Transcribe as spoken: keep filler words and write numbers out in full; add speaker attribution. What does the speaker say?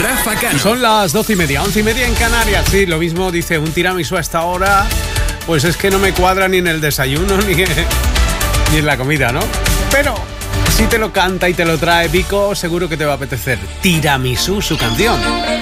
Speaker 1: Rafa Cano.
Speaker 2: Son las doce y media, once y media en Canarias. Sí, lo mismo dice un tiramisú a esta hora. Pues es que no me cuadra ni en el desayuno ni en, ni en la comida, ¿no? Pero si te lo canta y te lo trae Vico, seguro que te va a apetecer. Tiramisú, su canción.